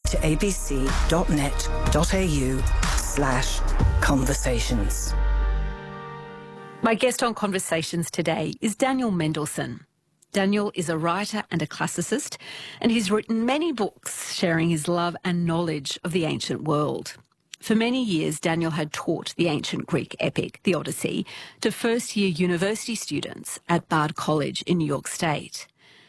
to abc.net.au/conversations. My guest on Conversations today is Daniel Mendelsohn. Daniel is a writer and a classicist, and he's written many books sharing his love and knowledge of the ancient world. For many years, Daniel had taught the ancient Greek epic, the Odyssey, to first-year university students at Bard College in New York State.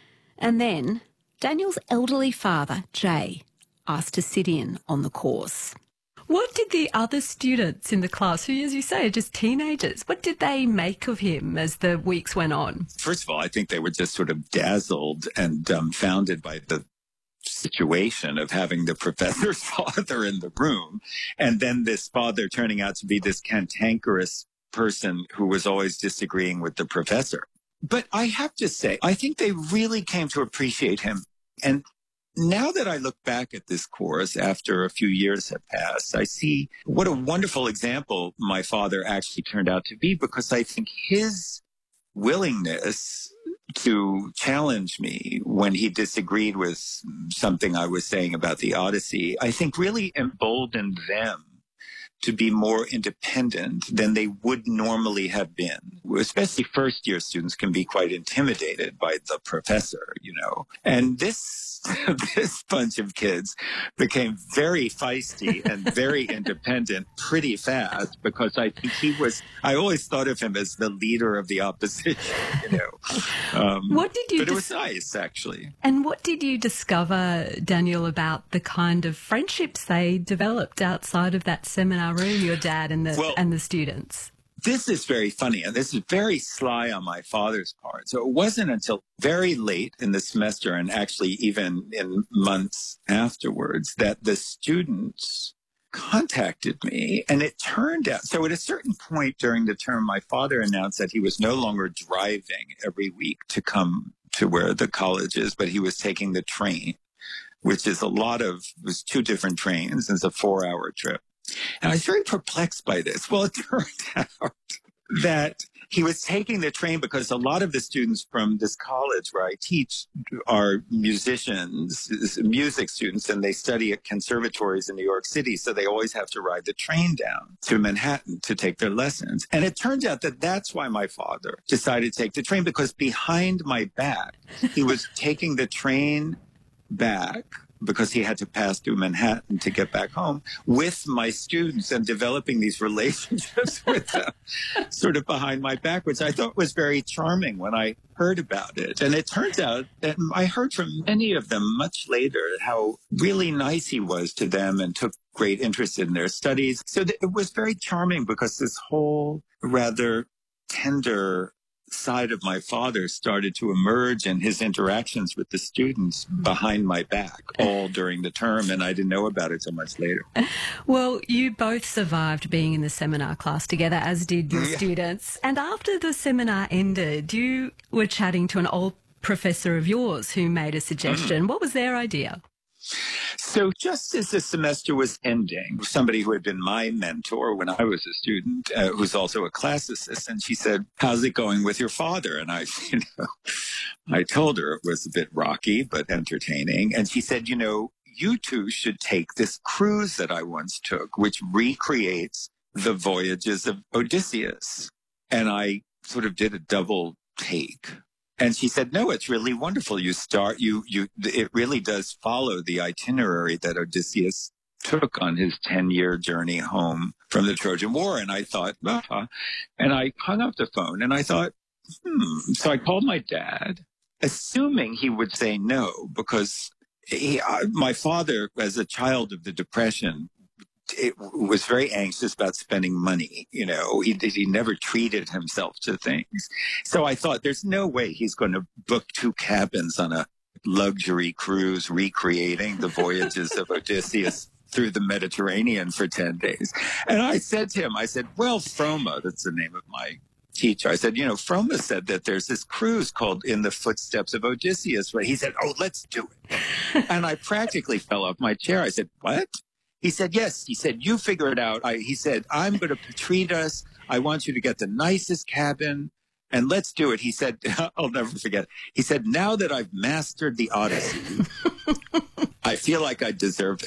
And then Daniel's elderly father, Jay, asked to sit in on the course. What did the other students in the class, who, as you say, are just teenagers, what did they make of him as the weeks went on? First of all, I think they were just sort of dazzled and dumbfounded by the situation of having the professor's father in the room, and then this father turning out to be this cantankerous person who was always disagreeing with the professor. But I have to say, I think they really came to appreciate him. And now that I look back at this course after a few years have passed, I see what a wonderful example my father actually turned out to be, because I think his willingness to challenge me when he disagreed with something I was saying about the Odyssey, I think really emboldened them to be more independent than they would normally have been. Especially first-year students can be quite intimidated by the professor, you know. And this bunch of kids became very feisty and very independent pretty fast, because I think I always thought of him as the leader of the opposition, you know. But it was nice, actually. And what did you discover, Daniel, about the kind of friendships they developed outside of that seminar room, your dad and the students? This is very funny, and this is very sly on my father's part. So it wasn't until very late in the semester, and actually even in months afterwards, that the students contacted me. And it turned out, so at a certain point during the term, my father announced that he was no longer driving every week to come to where the college is, but he was taking the train, which is it was 2 different trains. It's a 4-hour trip. And I was very perplexed by this. Well, it turned out that he was taking the train because a lot of the students from this college where I teach are musicians, music students, and they study at conservatories in New York City. So they always have to ride the train down to Manhattan to take their lessons. And it turns out that that's why my father decided to take the train, because behind my back, he was taking the train back because he had to pass through Manhattan to get back home with my students and developing these relationships with them sort of behind my back, which I thought was very charming when I heard about it. And it turns out that I heard from many of them much later how really nice he was to them and took great interest in their studies. So it was very charming, because this whole rather tender side of my father started to emerge in his interactions with the students behind my back all during the term, and I didn't know about it so much later. Well, you both survived being in the seminar class together, as did your students. And after the seminar ended, you were chatting to an old professor of yours who made a suggestion. What was their idea? So just as the semester was ending, somebody who had been my mentor when I was a student, who's also a class assistant, she said, "How's it going with your father?" And I told her it was a bit rocky, but entertaining. And she said, "You two should take this cruise that I once took, which recreates the voyages of Odysseus." And I sort of did a double take. And she said, "No, it's really wonderful. It really does follow the itinerary that Odysseus took on his 10-year journey home from the Trojan War." And I thought, and I hung up the phone and I thought, So I called my dad, assuming he would say no, because my father, as a child of the Depression, was very anxious about spending money. He never treated himself to things. So I thought, there's no way he's going to book 2 cabins on a luxury cruise recreating the voyages of Odysseus through the Mediterranean for 10 days. And I said to him, well, Froma, that's the name of my teacher. I said, Froma said that there's this cruise called In the Footsteps of Odysseus. He said, "Oh, let's do it." And I practically fell off my chair. I said, "What?" He said, "Yes." He said, "You figure it out." He said, "I'm going to treat us. I want you to get the nicest cabin, and let's do it." He said, I'll never forget. He said, "Now that I've mastered the Odyssey, I feel like I deserve